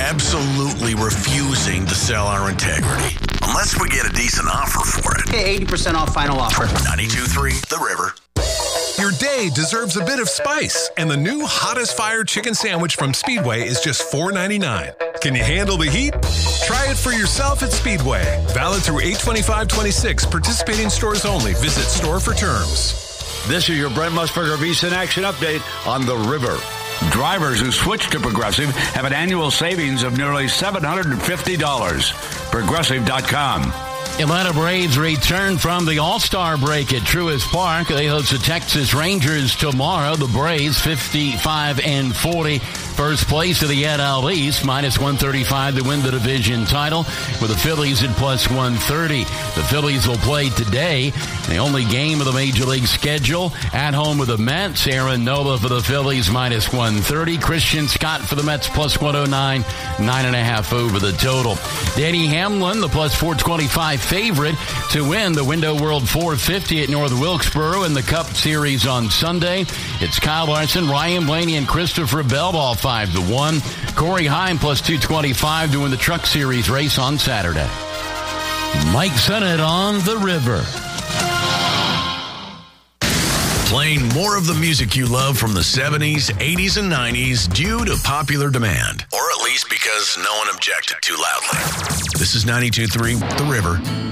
absolutely refusing to sell our integrity. Unless we get a decent offer for it. Okay, 80% off final offer. 92.3 The River. Your day deserves a bit of spice, and the new Hottest Fire Chicken Sandwich from Speedway is just $4.99. Can you handle the heat? Try it for yourself at Speedway. Valid through 8/25/26. Participating stores only. Visit store for terms. This is your Brent Musburger VSiN Action Update on the River. Drivers who switch to Progressive have an annual savings of nearly $750. Progressive.com. Atlanta Braves return from the All-Star break at Truist Park. They host the Texas Rangers tomorrow. The Braves 55-40. First place of the NL East, minus 135 to win the division title, with the Phillies at plus 130. The Phillies will play today, the only game of the Major League schedule, at home with the Mets. Aaron Nola for the Phillies, minus 130. Christian Scott for the Mets, plus 109, 9.5 over the total. Danny Hamlin, the plus 425 favorite to win the Window World 450 at North Wilkesboro in the Cup Series on Sunday. It's Kyle Larson, Ryan Blaney, and Christopher Bell, all 5-1. Corey Heim plus 225 to win the Truck Series race on Saturday. Mike Sennett on the River. Playing more of the music you love from the 70s, 80s, and 90s due to popular demand. Or at least because no one objected too loudly. This is 92.3 The River.